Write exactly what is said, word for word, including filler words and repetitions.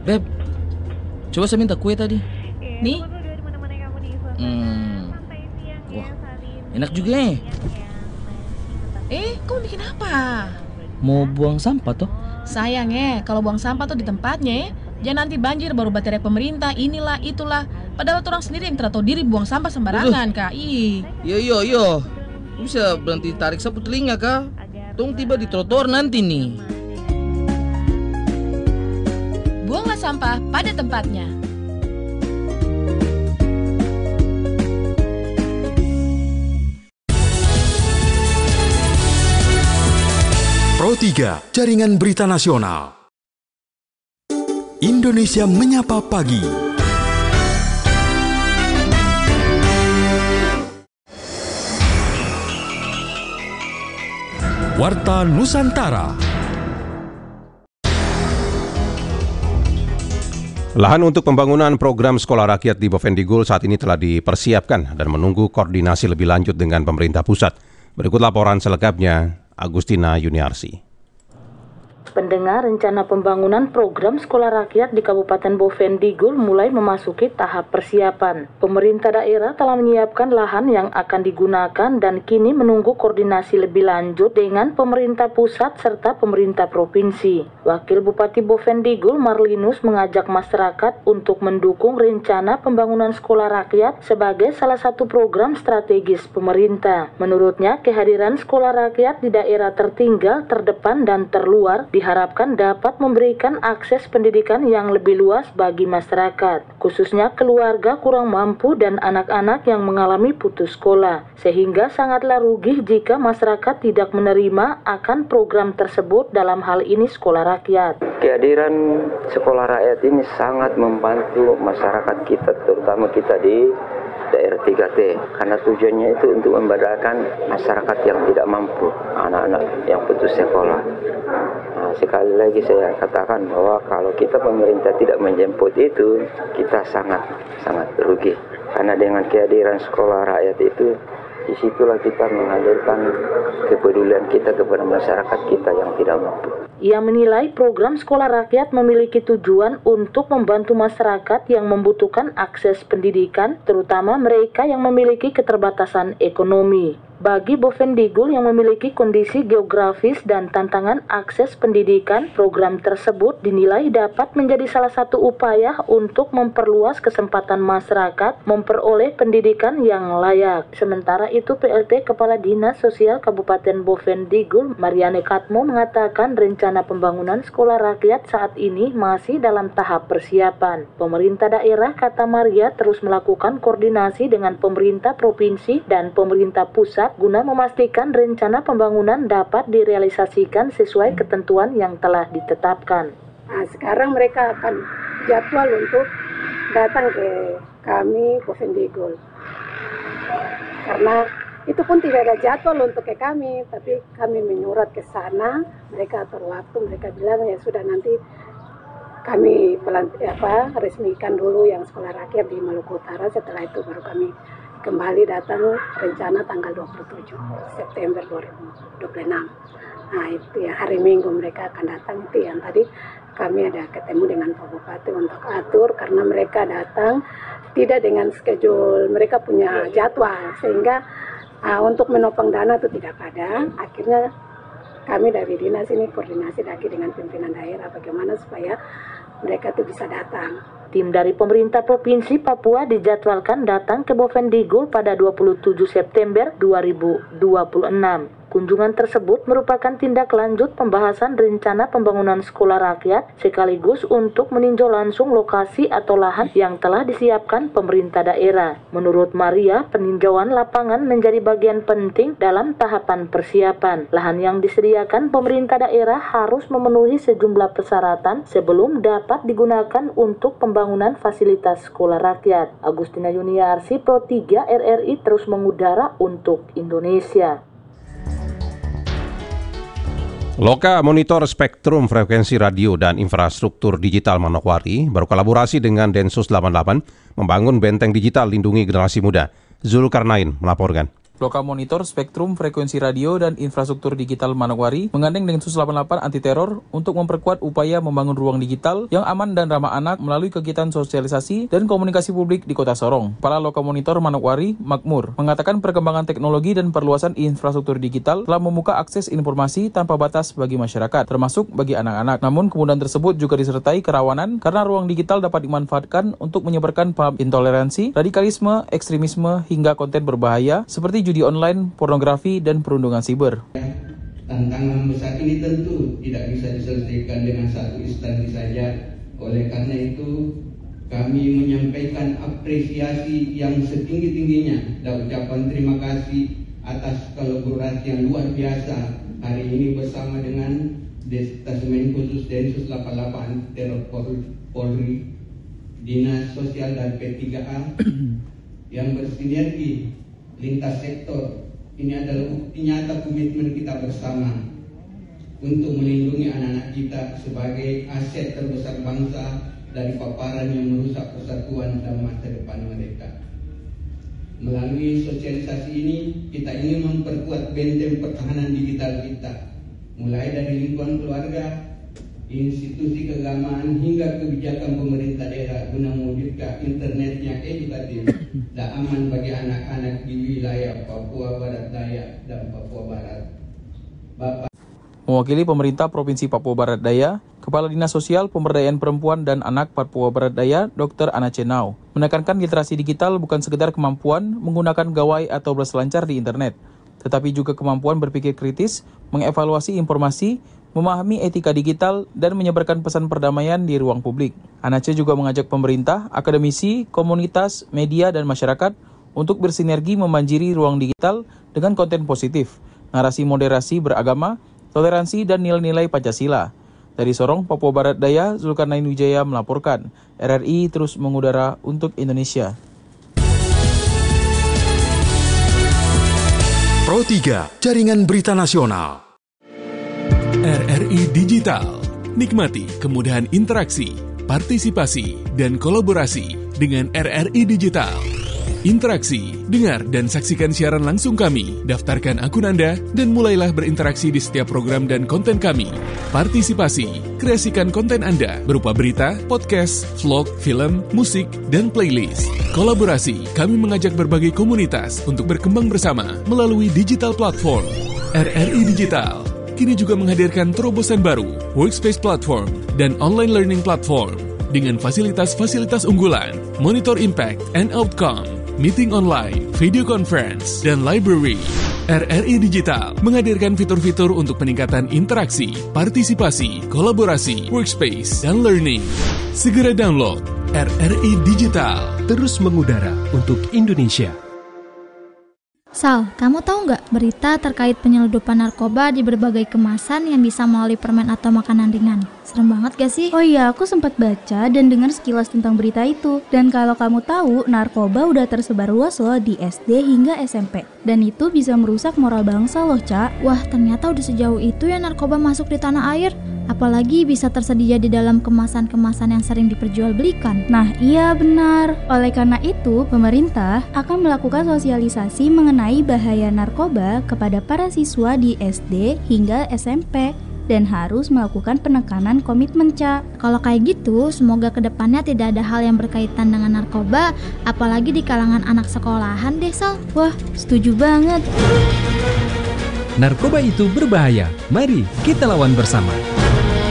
Beb, coba saya minta kue tadi. Nih. Hmm. Wah, enak juga eh. Eh, kamu bikin apa? Mau buang sampah toh? Sayang eh, kalau buang sampah tuh di tempatnya eh. Jangan nanti banjir baru baterai pemerintah, inilah, itulah. Padahal orang sendiri yang tidak tahu diri buang sampah sembarangan, Kak. Ih. Yo, yo, yo. Bisa berhenti tarik sapu telinga, Kak? Tunggu tiba di trotoar nanti nih. Buanglah sampah pada tempatnya. Pro tiga, Jaringan Berita Nasional. Indonesia Menyapa Pagi. Warta Nusantara. Lahan untuk pembangunan program sekolah rakyat di Bovendigul saat ini telah dipersiapkan dan menunggu koordinasi lebih lanjut dengan pemerintah pusat. Berikut laporan selengkapnya, Agustina Yuniarsi. Pendengar, rencana pembangunan program sekolah rakyat di Kabupaten Bovendigul mulai memasuki tahap persiapan. Pemerintah daerah telah menyiapkan lahan yang akan digunakan dan kini menunggu koordinasi lebih lanjut dengan pemerintah pusat serta pemerintah provinsi. Wakil Bupati Bovendigul Marlinus mengajak masyarakat untuk mendukung rencana pembangunan sekolah rakyat sebagai salah satu program strategis pemerintah. Menurutnya, kehadiran sekolah rakyat di daerah tertinggal, terdepan, dan terluar diharapkan dapat memberikan akses pendidikan yang lebih luas bagi masyarakat, khususnya keluarga kurang mampu dan anak-anak yang mengalami putus sekolah, sehingga sangatlah rugi jika masyarakat tidak menerima akan program tersebut, dalam hal ini sekolah rakyat. Kehadiran sekolah rakyat ini sangat membantu masyarakat kita, terutama kita di daerah tiga T, karena tujuannya itu untuk membedakan masyarakat yang tidak mampu, anak-anak yang putus sekolah. Nah, sekali lagi saya katakan bahwa kalau kita pemerintah tidak menjemput itu, kita sangat sangat rugi, karena dengan kehadiran sekolah rakyat itu, disitulah kita menghadirkan kepedulian kita kepada masyarakat kita yang tidak mampu. Ia menilai program sekolah rakyat memiliki tujuan untuk membantu masyarakat yang membutuhkan akses pendidikan, terutama mereka yang memiliki keterbatasan ekonomi. Bagi Bovendigul yang memiliki kondisi geografis dan tantangan akses pendidikan, program tersebut dinilai dapat menjadi salah satu upaya untuk memperluas kesempatan masyarakat memperoleh pendidikan yang layak. Sementara itu, P L T Kepala Dinas Sosial Kabupaten Bovendigul, Mariane Katmo, mengatakan rencana pembangunan sekolah rakyat saat ini masih dalam tahap persiapan. Pemerintah daerah, kata Maria, terus melakukan koordinasi dengan pemerintah provinsi dan pemerintah pusat guna memastikan rencana pembangunan dapat direalisasikan sesuai ketentuan yang telah ditetapkan. Nah, sekarang mereka akan jadwal untuk datang ke kami Bovendigul. Karena itu pun tidak ada jadwal untuk ke kami, tapi kami menyurat ke sana, mereka atur waktu, mereka bilang ya sudah, nanti kami pelan, apa, resmikan dulu yang sekolah rakyat di Maluku Utara, setelah itu baru kami kembali datang rencana tanggal dua puluh tujuh September dua ribu dua puluh enam. Nah itu ya, hari Minggu mereka akan datang. Itu yang tadi kami ada ketemu dengan Pak Bupati untuk atur, karena mereka datang tidak dengan schedule, mereka punya jadwal, sehingga uh, untuk menopang dana itu tidak ada. Akhirnya kami dari dinas ini koordinasi lagi dengan pimpinan daerah bagaimana supaya mereka itu bisa datang. Tim dari pemerintah Provinsi Papua dijadwalkan datang ke Bovendigul pada dua puluh tujuh September dua ribu dua puluh enam. Kunjungan tersebut merupakan tindak lanjut pembahasan rencana pembangunan sekolah rakyat sekaligus untuk meninjau langsung lokasi atau lahan yang telah disiapkan pemerintah daerah. Menurut Maria, peninjauan lapangan menjadi bagian penting dalam tahapan persiapan. Lahan yang disediakan pemerintah daerah harus memenuhi sejumlah persyaratan sebelum dapat digunakan untuk pembangunan fasilitas sekolah rakyat. Agustina Yuniarsi, Pro tiga R R I terus mengudara untuk Indonesia. Loka Monitor Spektrum Frekuensi Radio dan Infrastruktur Digital Manokwari berkolaborasi dengan Densus delapan puluh delapan membangun benteng digital lindungi generasi muda. Zulkarnain melaporkan. Loka Monitor Spektrum Frekuensi Radio dan Infrastruktur Digital Manokwari menggandeng Densus delapan puluh delapan Anti Teror untuk memperkuat upaya membangun ruang digital yang aman dan ramah anak melalui kegiatan sosialisasi dan komunikasi publik di Kota Sorong. Kepala Loka Monitor Manokwari, Makmur, mengatakan perkembangan teknologi dan perluasan infrastruktur digital telah membuka akses informasi tanpa batas bagi masyarakat, termasuk bagi anak-anak. Namun kemudahan tersebut juga disertai kerawanan karena ruang digital dapat dimanfaatkan untuk menyebarkan paham intoleransi, radikalisme, ekstremisme, hingga konten berbahaya seperti judi online, pornografi, dan perundungan siber. Tantangan besar ini tentu tidak bisa diselesaikan dengan satu instansi saja. Oleh karena itu, kami menyampaikan apresiasi yang setinggi-tingginya dan ucapan terima kasih atas kolaborasi yang luar biasa hari ini bersama dengan Detasemen Khusus Densus delapan puluh delapan Teror Polri, Dinas Sosial dan P tiga A yang bersinergi lintas sektor. Ini adalah bukti nyata komitmen kita bersama untuk melindungi anak-anak kita sebagai aset terbesar bangsa dari paparan yang merusak persatuan dan masa depan mereka. Melalui sosialisasi ini, kita ingin memperkuat benteng pertahanan digital kita, mulai dari lingkungan keluarga, institusi keagamaan hingga kebijakan pemerintah daerah guna mewujudkan internet yang edukatif dan aman bagi anak-anak di wilayah Papua Barat Daya dan Papua Barat. Bapak Mewakili pemerintah Provinsi Papua Barat Daya, Kepala Dinas Sosial Pemberdayaan Perempuan dan Anak Papua Barat Daya, Dokter Ana Cenau, menekankan literasi digital bukan sekedar kemampuan menggunakan gawai atau berselancar di internet, tetapi juga kemampuan berpikir kritis, mengevaluasi informasi, memahami etika digital, dan menyebarkan pesan perdamaian di ruang publik. Anace juga mengajak pemerintah, akademisi, komunitas, media, dan masyarakat untuk bersinergi membanjiri ruang digital dengan konten positif, narasi moderasi beragama, toleransi, dan nilai-nilai Pancasila. Dari Sorong, Papua Barat Daya, Zulkarnain Wijaya melaporkan, R R I terus mengudara untuk Indonesia. Pro tiga, Jaringan Berita Nasional. R R I Digital. Nikmati kemudahan interaksi, partisipasi, dan kolaborasi dengan R R I Digital. Interaksi, dengar, dan saksikan siaran langsung kami. Daftarkan akun Anda dan mulailah berinteraksi di setiap program dan konten kami. Partisipasi, kreasikan konten Anda berupa berita, podcast, vlog, film, musik, dan playlist. Kolaborasi, kami mengajak berbagai komunitas untuk berkembang bersama melalui digital platform. R R I Digital kini juga menghadirkan terobosan baru, workspace platform, dan online learning platform dengan fasilitas-fasilitas unggulan, monitor impact and outcome, meeting online, video conference, dan library. R R I Digital menghadirkan fitur-fitur untuk peningkatan interaksi, partisipasi, kolaborasi, workspace, dan learning. Segera download R R I Digital. Terus mengudara untuk Indonesia. Sal, kamu tahu nggak berita terkait penyelundupan narkoba di berbagai kemasan yang bisa melalui permen atau makanan ringan? Serem banget gak sih? Oh iya, aku sempat baca dan dengar sekilas tentang berita itu. Dan kalau kamu tahu, narkoba udah tersebar luas loh di S D hingga S M P. Dan itu bisa merusak moral bangsa loh, Cak. Wah, ternyata udah sejauh itu ya narkoba masuk di tanah air. Apalagi bisa tersedia di dalam kemasan-kemasan yang sering diperjualbelikan. Nah, iya benar. Oleh karena itu, pemerintah akan melakukan sosialisasi mengenai bahaya narkoba kepada para siswa di S D hingga S M P. Dan harus melakukan penekanan komitmen, Cak. Kalau kayak gitu, semoga kedepannya tidak ada hal yang berkaitan dengan narkoba, apalagi di kalangan anak sekolahan deh, Sal. Wah, setuju banget. Narkoba itu berbahaya. Mari kita lawan bersama.